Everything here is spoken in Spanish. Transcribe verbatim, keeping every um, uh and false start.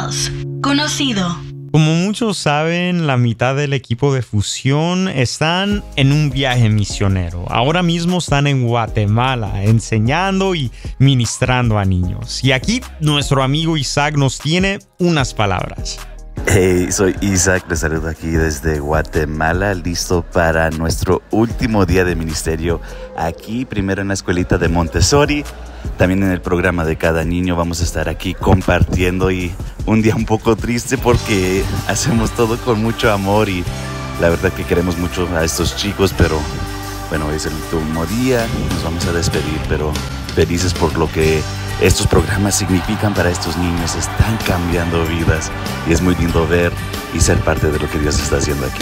Charles, conocido. Como muchos saben, la mitad del equipo de Fusión están en un viaje misionero. Ahora mismo están en Guatemala enseñando y ministrando a niños. Y aquí nuestro amigo Isaac nos tiene unas palabras. Hey, soy Isaac, les saludo aquí desde Guatemala, listo para nuestro último día de ministerio aquí, primero en la escuelita de Montessori, también en el programa de Cada Niño. Vamos a estar aquí compartiendo y un día un poco triste porque hacemos todo con mucho amor y la verdad que queremos mucho a estos chicos, pero bueno, es el último día, nos vamos a despedir, pero felices por lo que estos programas significan para estos niños. Están cambiando vidas y es muy lindo ver y ser parte de lo que Dios está haciendo aquí.